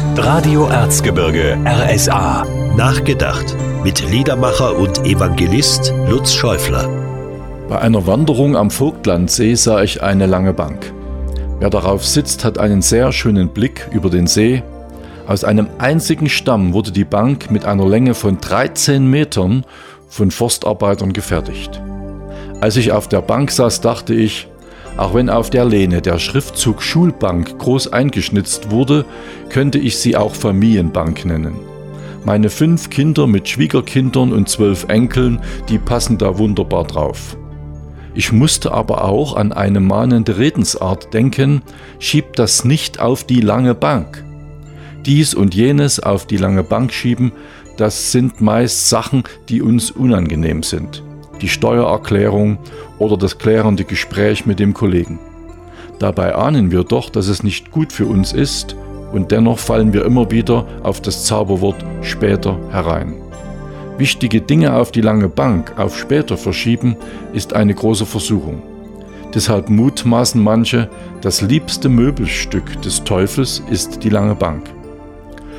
Radio Erzgebirge RSA. Nachgedacht mit Liedermacher und Evangelist Lutz Schäufler. Bei einer Wanderung am Vogtlandsee sah ich eine lange Bank. Wer darauf sitzt, hat einen sehr schönen Blick über den See. Aus einem einzigen Stamm wurde die Bank mit einer Länge von 13 Metern von Forstarbeitern gefertigt. Als ich auf der Bank saß, dachte ich, auch wenn auf der Lehne der Schriftzug Schulbank groß eingeschnitzt wurde, könnte ich sie auch Familienbank nennen. Meine 5 Kinder mit Schwiegerkindern und 12 Enkeln, die passen da wunderbar drauf. Ich musste aber auch an eine mahnende Redensart denken: Schiebt das nicht auf die lange Bank. Dies und jenes auf die lange Bank schieben, das sind meist Sachen, die uns unangenehm sind. Die Steuererklärung oder das klärende Gespräch mit dem Kollegen. Dabei ahnen wir doch, dass es nicht gut für uns ist, und dennoch fallen wir immer wieder auf das Zauberwort später herein. Wichtige Dinge auf die lange Bank, auf später verschieben, ist eine große Versuchung. Deshalb mutmaßen manche, das liebste Möbelstück des Teufels ist die lange Bank.